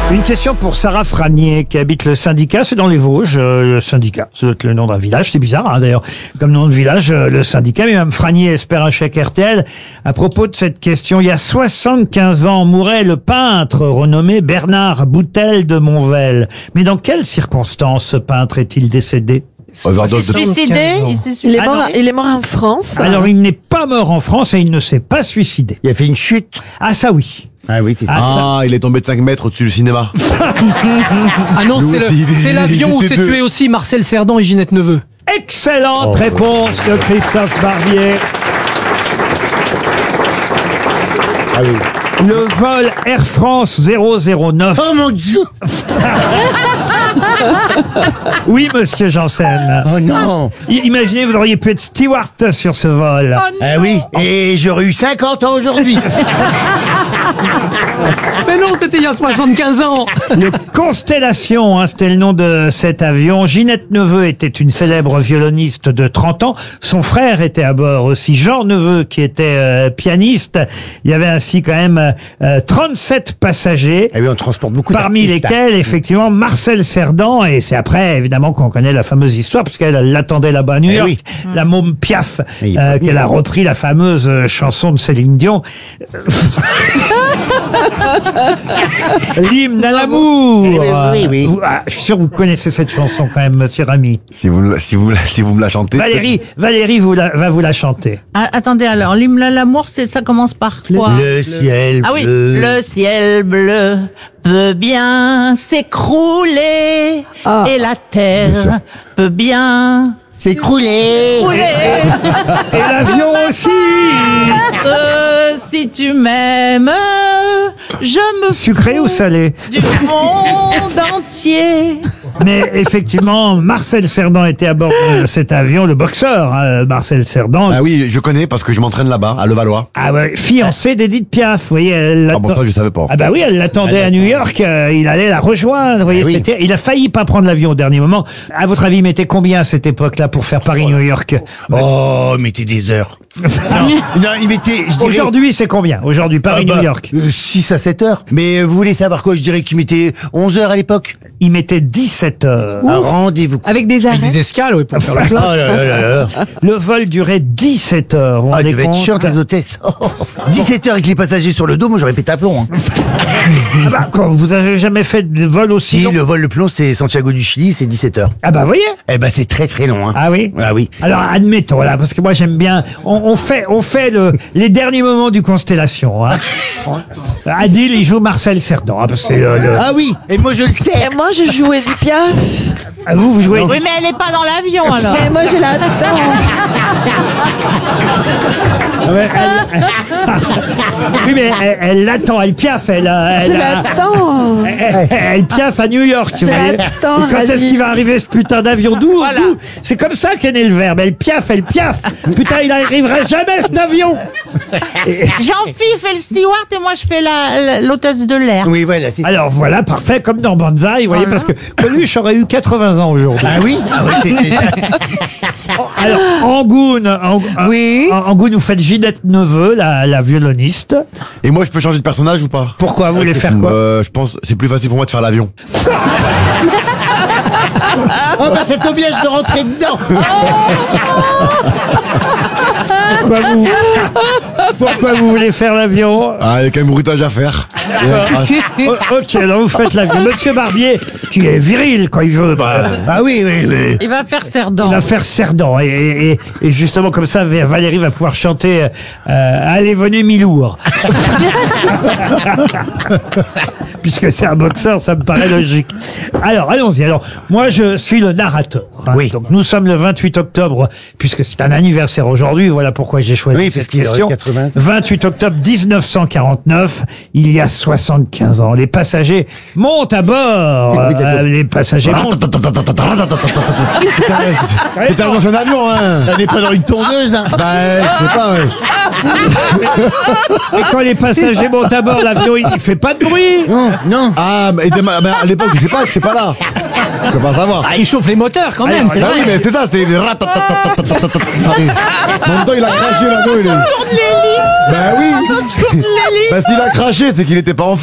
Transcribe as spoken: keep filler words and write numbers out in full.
Une question pour Sarah Franier qui habite le Syndicat, c'est dans les Vosges, euh, le Syndicat, c'est le nom d'un village, c'est bizarre hein, d'ailleurs, comme nom de village, euh, le Syndicat, mais Mme Franier espère un chèque R T L. À propos de cette question, il y a soixante-quinze ans mourait le peintre renommé Bernard Boutel de Monvel. Mais dans quelles circonstances ce peintre est-il décédé ? Il s'est suicidé, il s'est suicidé. Il est, Ah mort, non. il est mort en France. Alors il n'est pas mort en France et il ne s'est pas suicidé. Il a fait une chute. Ah ça oui. Ah oui, c'est ça. Ah, Ah, il est tombé de cinq mètres au-dessus du cinéma. Ah non, Nous c'est le- aussi, il- c'est l'avion où il s'est était deux. tué aussi Marcel Cerdan et Ginette Neveu. excellente Oh, réponse de Christophe Barbier. Ah oui. Le vol Air France zéro zéro neuf. Oh mon Dieu. Oui, monsieur Janssen. Oh non. I- Imaginez, vous auriez pu être steward sur ce vol. Ah oui. Et j'aurais eu cinquante ans aujourd'hui. Mais non, c'était il y a soixante-quinze ans. Le Constellation, hein, c'était le nom de cet avion. Ginette Neveu était une célèbre violoniste de trente ans. Son frère était à bord aussi, Jean Neveu, qui était euh, pianiste. Il y avait ainsi quand même euh, trente-sept passagers. Ah oui, on transporte beaucoup Parmi d'artistes. lesquels, effectivement, Marcel Cerdan, et c'est après, évidemment, qu'on connaît la fameuse histoire, puisqu'elle l'attendait là-bas à New Eh York, oui. la môme Piaf, Et il est euh, pas qu'elle a repris la fameuse euh, chanson de Céline Dion. L'hymne à l'amour. Oui, oui, oui, oui. Vous- ah, je suis sûr que vous connaissez cette chanson quand même, monsieur Rami. Si vous, me la- si vous, me la- si vous me la chantez. Valérie, Valérie vous la- va vous la chanter. Ah, attendez, alors, l'hymne à l'amour, c'est, ça commence par quoi? Le ciel Ah oui, bleu. le ciel bleu peut bien s'écrouler Ah. et la terre peut bien s'écrouler. s'écrouler. Et l'avion aussi. Euh, si tu m'aimes, je me Sucré fous ou salé? du monde entier. Mais effectivement, Marcel Cerdan était à bord de cet avion, le boxeur, hein, Marcel Cerdan. Ah oui, je connais parce que je m'entraîne là-bas, à Levallois. Ah ouais, fiancé d'Edith Piaf, vous voyez. Elle Ah bon, l'attend- ça, je savais pas. Ah bah oui, elle l'attendait à New York, euh, il allait la rejoindre, vous voyez, Ah oui. c'était, il a failli pas prendre l'avion au dernier moment. À votre avis, il mettait combien à cette époque-là pour faire Paris-New York? Oh, mettez des heures. non, non, il mettait, je dirais, Aujourd'hui, c'est combien? Aujourd'hui, ah Paris-New bah, York. euh, six à sept heures. Mais euh, vous voulez savoir quoi? Je dirais qu'il mettait onze heures à l'époque. Il mettait dix-sept heures. Un rendez-vous. Avec des arrêts. Des escales, oui, pour faire la Oh là là là là. Le vol durait dix-sept heures. Vous vous Ah, il rendez devait être compte? chiant, les hôtesses. Oh, dix-sept heures avec les passagers sur le dos, moi j'aurais pété un plomb. Hein. Ah bah, quand vous avez jamais fait de vol aussi Si, long? le vol le plomb, c'est Santiago du Chili, c'est dix-sept heures. Ah bah, vous voyez? Eh ben, c'est très très long. Hein. Ah oui? Ah oui. Alors admettons là, parce que moi j'aime bien. On, on fait, on fait le, les derniers moments du Constellation. Hein. Adil, il joue Marcel Cerdan. Hein, parce que c'est le, le- Ah oui, et moi je le sais. Et moi, j'ai joué du Piaf. Ah, vous, vous jouez. Oui, mais elle est pas dans l'avion, alors. Mais moi, je l'attends. Ouais, elle- oui, mais elle, elle l'attend, elle piaffe, elle. euh, Je Elle, a- l'attends. elle, elle piaffe à New York. Je vous voyez. l'attends, Et Quand est-ce Adil. qu'il va arriver ce putain d'avion? D'où, d'où C'est comme ça qu'est né le verbe. Elle piaffe, elle piaffe. Putain, il n'arrivera jamais cet avion. Jean-Philippe fait le steward et moi je fais la, la- l'hôtesse de l'air. Oui, voilà. c'est- Alors voilà, parfait, comme dans Banzai, vous voyez, parce que Coluche aurait eu quatre-vingts ans aujourd'hui. Ah oui, ah oui c'est- Alors, Angoune, Ang- Oui. Ang- Angoune, vous faites Ginette Neveu, la, la violoniste. Et moi, je peux changer de personnage ou pas? Pourquoi vous voulez faire quoi? euh, Je pense c'est plus facile pour moi de faire l'avion. Oh bah ça t'oblige de rentrer dedans. Pourquoi vous, pourquoi vous voulez faire l'avion? Ah, il y a quand même bruitage à faire. Et un crash. Oh, ok, alors vous faites l'avion. Monsieur Barbier, qui est viril quand il veut, bah, Ah oui, oui, oui. Il va faire il Cerdan. va faire Cerdan. Et, et, et justement, comme ça, Valérie va pouvoir chanter euh, Allez, venez, Milour. Puisque c'est un boxeur, ça me paraît logique. Alors, allons-y. Alors, moi, je suis le narrateur. hein. Oui. Donc, nous sommes le vingt-huit octobre, puisque c'est un anniversaire aujourd'hui. Voilà pourquoi j'ai choisi Oui, parce cette qu'il aurait question. quatre-vingts. vingt-huit octobre mille neuf cent quarante-neuf, il y a soixante-quinze ans. Les passagers montent à bord. Oui, d'accord. Euh, les passagers montent. T'es dans un avion, hein? On n'est pas dans une tourneuse. Hein. Bah, je sais pas, ouais. Et quand les passagers montent à bord, l'avion, il, il fait pas de bruit. Non, non. Ah, mais, mais à l'époque, je sais pas, j'étais pas là. Je peux pas savoir. Ah, il chauffe les moteurs quand même, Alors, c'est Ah oui, vrai. mais c'est ça, c'est. En même temps, il a craché l'avion, il est. Bah oui. Parce qu'il a craché, c'est qu'il était pas en